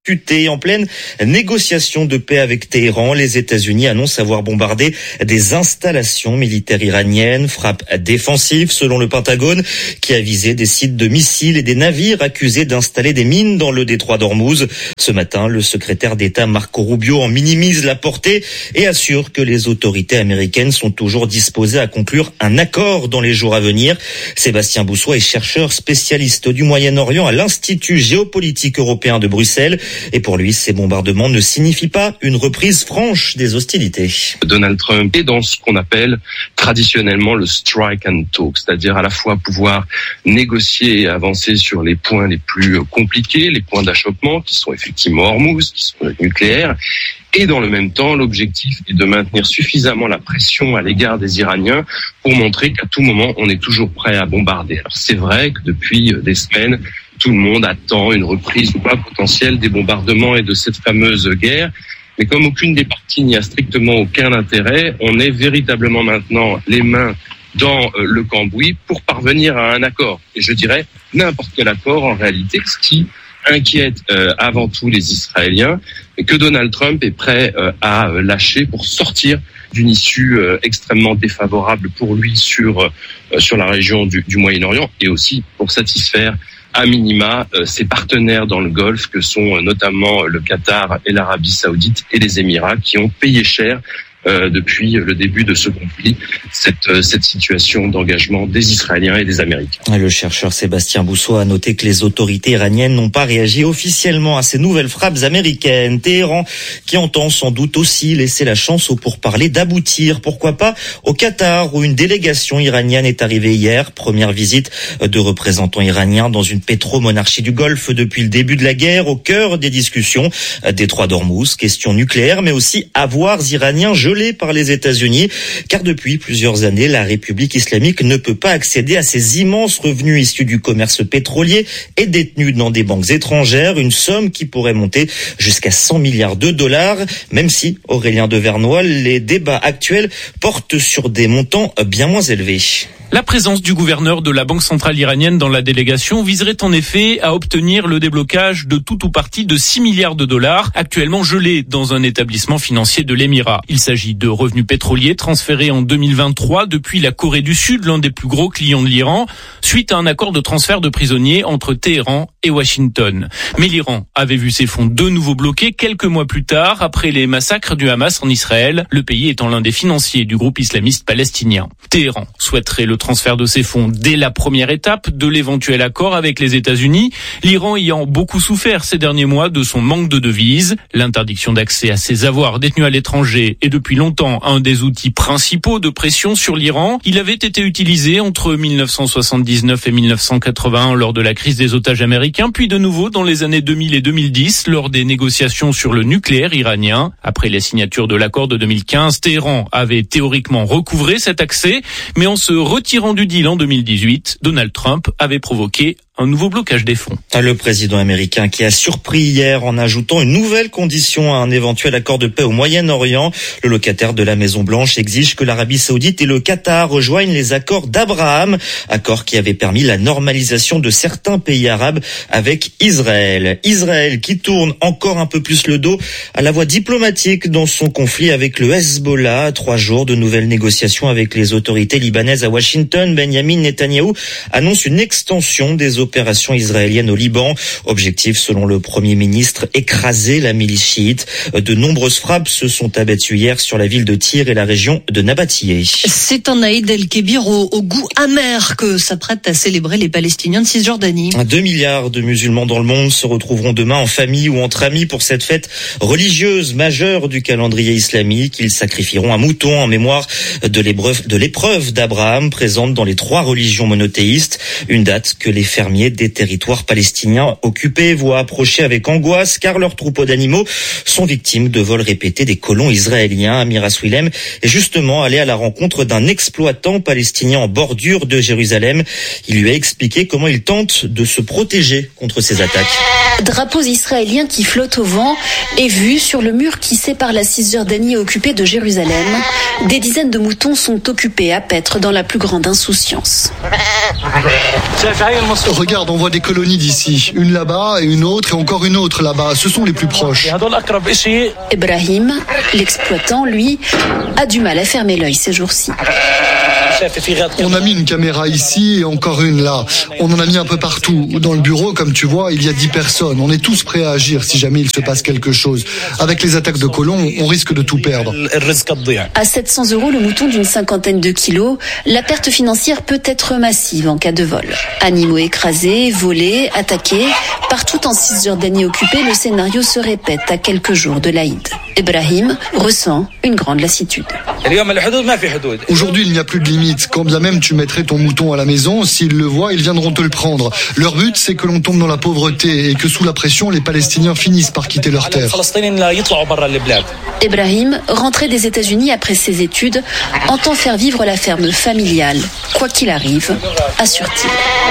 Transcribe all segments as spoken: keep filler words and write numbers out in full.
En pleine négociation de paix avec Téhéran, les États-Unis annoncent avoir bombardé des installations militaires iraniennes, frappe défensive selon le Pentagone, qui a visé des sites de missiles et des navires accusés d'installer des mines dans le détroit d'Ormuz. Ce matin, le secrétaire d'État Marco Rubio en minimise la portée et assure que les autorités américaines sont toujours disposées à conclure un accord dans les jours à venir. Sébastien Boussois est chercheur spécialiste du Moyen-Orient à l'Institut géopolitique européen de Bruxelles. Et pour lui, ces bombardements ne signifient pas une reprise franche des hostilités. Donald Trump est dans ce qu'on appelle traditionnellement le strike and talk, c'est-à-dire à la fois pouvoir négocier et avancer sur les points les plus compliqués, les points d'achoppement qui sont effectivement Hormuz, qui sont le nucléaire, et dans le même temps, l'objectif est de maintenir suffisamment la pression à l'égard des Iraniens pour montrer qu'à tout moment, on est toujours prêt à bombarder. Alors c'est vrai que depuis des semaines, tout le monde attend une reprise ou pas potentielle des bombardements et de cette fameuse guerre. Mais comme aucune des parties n'y a strictement aucun intérêt, on est véritablement maintenant les mains dans le cambouis pour parvenir à un accord. Et je dirais n'importe quel accord en réalité, ce qui inquiète euh, avant tout les Israéliens, que Donald Trump est prêt euh, à lâcher pour sortir d'une issue euh, extrêmement défavorable pour lui sur, euh, sur la région du, du Moyen-Orient et aussi pour satisfaire à minima euh, ses partenaires dans le Golfe que sont euh, notamment le Qatar et l'Arabie Saoudite et les Émirats qui ont payé cher Euh, depuis le début de ce conflit, cette, euh, cette situation d'engagement des Israéliens et des Américains. Le chercheur Sébastien Boussois a noté que les autorités iraniennes n'ont pas réagi officiellement à ces nouvelles frappes américaines. Téhéran qui entend sans doute aussi laisser la chance aux pourparlers d'aboutir. Pourquoi pas au Qatar où une délégation iranienne est arrivée hier. Première visite de représentants iraniens dans une pétromonarchie du Golfe depuis le début de la guerre, au cœur des discussions. Détroit d'Ormuz, question nucléaire, mais aussi avoirs iraniens gelés par les États-Unis, car depuis plusieurs années, la République islamique ne peut pas accéder à ces immenses revenus issus du commerce pétrolier et détenus dans des banques étrangères, une somme qui pourrait monter jusqu'à cent milliards de dollars, même si, Aurélien de Vernois, les débats actuels portent sur des montants bien moins élevés. La présence du gouverneur de la Banque centrale iranienne dans la délégation viserait en effet à obtenir le déblocage de tout ou partie de six milliards de dollars actuellement gelés dans un établissement financier de l'Émirat. Il s'agit de revenus pétroliers transférés en deux mille vingt-trois depuis la Corée du Sud, l'un des plus gros clients de l'Iran, suite à un accord de transfert de prisonniers entre Téhéran et Washington. Mais l'Iran avait vu ses fonds de nouveau bloqués quelques mois plus tard après les massacres du Hamas en Israël, le pays étant l'un des financiers du groupe islamiste palestinien. Téhéran souhaiterait le transfert de ses fonds dès la première étape de l'éventuel accord avec les États-Unis, l'Iran ayant beaucoup souffert ces derniers mois de son manque de devises. L'interdiction d'accès à ses avoirs détenus à l'étranger est depuis longtemps un des outils principaux de pression sur l'Iran. Il avait été utilisé entre mille neuf cent soixante-dix-neuf et mille neuf cent quatre-vingt-un lors de la crise des otages américains, puis de nouveau dans les années deux mille et deux mille dix lors des négociations sur le nucléaire iranien. Après les signatures de l'accord de deux mille quinze, Téhéran avait théoriquement recouvré cet accès, mais en se retirant du deal en deux mille dix-huit, Donald Trump avait provoqué un nouveau blocage des fonds. Le président américain qui a surpris hier en ajoutant une nouvelle condition à un éventuel accord de paix au Moyen-Orient. Le locataire de la Maison-Blanche exige que l'Arabie Saoudite et le Qatar rejoignent les accords d'Abraham, accord qui avait permis la normalisation de certains pays arabes avec Israël. Israël qui tourne encore un peu plus le dos à la voie diplomatique dans son conflit avec le Hezbollah. Trois jours de nouvelles négociations avec les autorités libanaises à Washington. Benjamin Netanyahou annonce une extension des opérations israéliennes au Liban. Objectif, selon le Premier ministre, écraser la milice chiite. De nombreuses frappes se sont abattues hier sur la ville de Tyr et la région de Nabatiyeh. C'est un Aïd el-Kébir au, au goût amer que s'apprêtent à célébrer les Palestiniens de Cisjordanie. Deux milliards de musulmans dans le monde se retrouveront demain en famille ou entre amis pour cette fête religieuse majeure du calendrier islamique. Ils sacrifieront un mouton en mémoire de l'épreuve, de l'épreuve d'Abraham présente dans les trois religions monothéistes. Une date que les fermiers des territoires palestiniens occupés voient approcher avec angoisse car leurs troupeaux d'animaux sont victimes de vols répétés des colons israéliens. Amir Aswilem est justement allé à la rencontre d'un exploitant palestinien en bordure de Jérusalem. Il lui a expliqué comment il tente de se protéger contre ces attaques. Drapeaux israéliens qui flottent au vent et vus sur le mur qui sépare la Cisjordanie occupée de Jérusalem. Des dizaines de moutons sont occupés à paître dans la plus grande insouciance. Regarde, on voit des colonies d'ici. Une là-bas et une autre et encore une autre là-bas. Ce sont les plus proches. Ibrahim, l'exploitant, lui, a du mal à fermer l'œil ces jours-ci. On a mis une caméra ici et encore une là. On en a mis un peu partout. Dans le bureau, comme tu vois, il y a dix personnes. On est tous prêts à agir si jamais il se passe quelque chose. Avec les attaques de colons, on risque de tout perdre. À sept cents euros le mouton d'une cinquantaine de kilos, la perte financière peut être massive en cas de vol. Animaux écrasés, volés, attaqués, partout en Cisjordanie occupée, le scénario se répète à quelques jours de l'Aïd. Ibrahim ressent une grande lassitude. Aujourd'hui, il n'y a plus de limite. Quand bien même tu mettrais ton mouton à la maison, s'ils le voient, ils viendront te le prendre. Leur but, c'est que l'on tombe dans la pauvreté et que sous la pression, les Palestiniens finissent par quitter leur terre. Ibrahim, rentré des États-Unis après ses études, entend faire vivre la ferme familiale, quoi qu'il arrive, assure-t-il.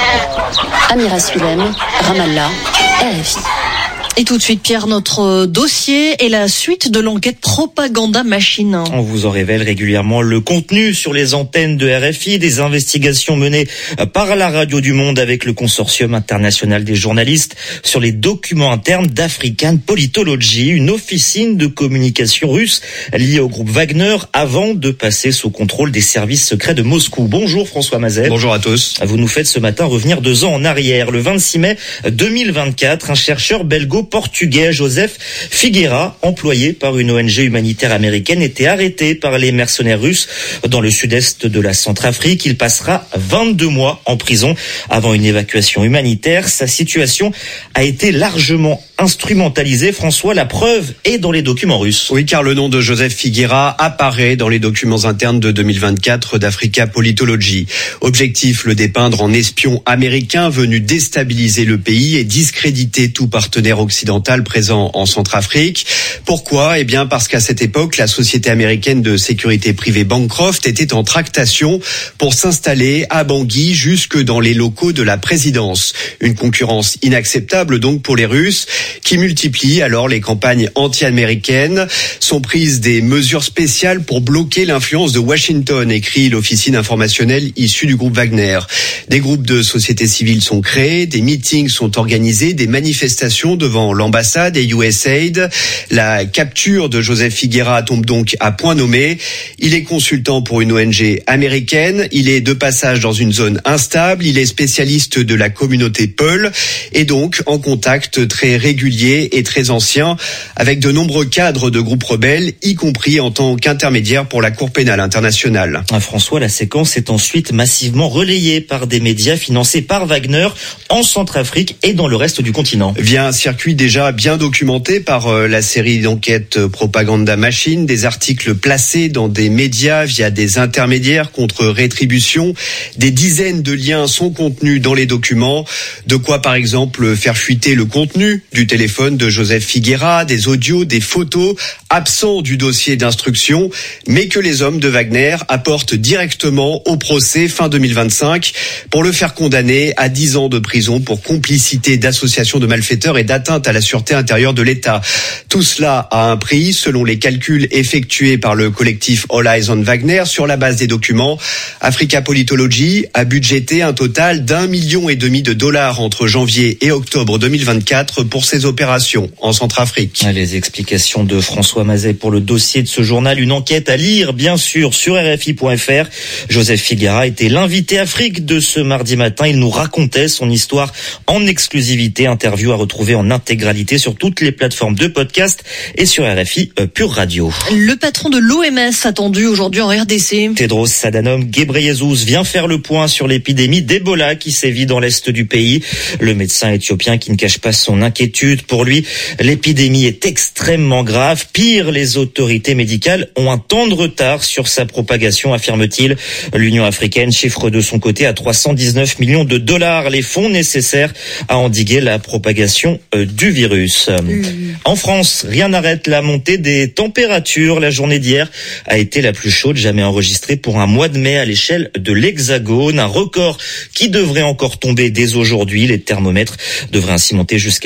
Amira Sulem, Ramallah, R F I. Et tout de suite, Pierre, notre dossier et la suite de l'enquête Propaganda Machine. On vous en révèle régulièrement le contenu sur les antennes de R F I, des investigations menées par la Radio du Monde avec le consortium international des journalistes sur les documents internes d'African Politology, une officine de communication russe liée au groupe Wagner avant de passer sous contrôle des services secrets de Moscou. Bonjour François Mazet. Bonjour à tous. Vous nous faites ce matin revenir deux ans en arrière. Le vingt-six mai deux mille vingt-quatre, un chercheur belgo-portugais, Joseph Figueira, employé par une O N G humanitaire américaine, était arrêté par les mercenaires russes dans le sud-est de la Centrafrique. Il passera vingt-deux mois en prison avant une évacuation humanitaire. Sa situation a été largement instrumentalisée. François, la preuve est dans les documents russes. Oui, car le nom de Joseph Figueira apparaît dans les documents internes de deux mille vingt-quatre d'Africa Politology. Objectif, le dépeindre en espion américain venu déstabiliser le pays et discréditer tout partenaire occidental présent en Centrafrique. Pourquoi ? Eh bien, parce qu'à cette époque, la société américaine de sécurité privée Bancroft était en tractation pour s'installer à Bangui jusque dans les locaux de la présidence. Une concurrence inacceptable donc pour les Russes qui multiplient alors les campagnes anti-américaines. Sont prises des mesures spéciales pour bloquer l'influence de Washington, écrit l'officine informationnelle issue du groupe Wagner. Des groupes de société civile sont créés, des meetings sont organisés, des manifestations devant l'ambassade et U S A I D. La capture de Joseph Figueira tombe donc à point nommé. Il est consultant pour une O N G américaine. Il est de passage dans une zone instable. Il est spécialiste de la communauté Peul et donc en contact très régulier et très ancien avec de nombreux cadres de groupes rebelles, y compris en tant qu'intermédiaire pour la Cour pénale internationale. François, la séquence est ensuite massivement relayée par des médias financés par Wagner en Centrafrique et dans le reste du continent. Via un circuit déjà bien documenté par euh, la série d'enquêtes Propaganda Machine, des articles placés dans des médias via des intermédiaires contre rétribution. Des dizaines de liens sont contenus dans les documents. De quoi par exemple faire fuiter le contenu du téléphone de Joseph Figueira, des audios, des photos absents du dossier d'instruction, mais que les hommes de Wagner apportent directement au procès fin deux mille vingt-cinq pour le faire condamner à dix ans de prison pour complicité d'association de malfaiteurs et d'atteinte à la sûreté intérieure de l'État. Tout cela a un prix, selon les calculs effectués par le collectif All Eyes on Wagner sur la base des documents. Africa Politology a budgété un total d'un million et demi de dollars entre janvier et octobre deux mille vingt-quatre pour ces opérations en Centrafrique. Les explications de François Mazet pour le dossier de ce journal, une enquête à lire bien sûr sur R F I point F R. Joseph Figueira était l'invité Afrique de ce mardi matin. Il nous racontait son histoire en exclusivité. Interview à retrouver en intégralité sur toutes les plateformes de podcast et sur R F I euh, Pure Radio. Le patron de l'O M S attendu aujourd'hui en R D C. Tedros Adhanom Ghebreyesus vient faire le point sur l'épidémie d'Ebola qui sévit dans l'est du pays. Le médecin éthiopien qui ne cache pas son inquiétude. Pour lui, l'épidémie est extrêmement grave. Pire, les autorités médicales ont un temps de retard sur sa propagation, affirme-t-il. L'Union africaine chiffre de son côté à trois cent dix-neuf millions de dollars les fonds nécessaires à endiguer la propagation du virus. Mmh. En France, rien n'arrête la montée des températures. La journée d'hier a été la plus chaude jamais enregistrée pour un mois de mai à l'échelle de l'Hexagone. Un record qui devrait encore tomber dès aujourd'hui. Les thermomètres devraient ainsi monter jusqu'à plus de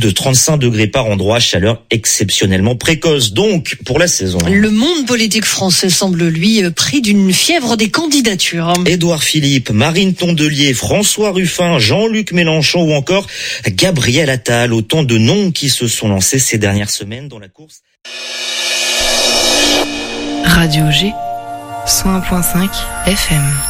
de trente-cinq degrés par endroit, chaleur exceptionnellement précoce donc pour la saison. Le monde politique français semble lui pris d'une fièvre des candidatures. Édouard Philippe, Marine Tondelier, François Ruffin, Jean-Luc Mélenchon ou encore Gabriel Attal, autant de noms qui se sont lancés ces dernières semaines dans la course. Radio G, cent un virgule cinq F M.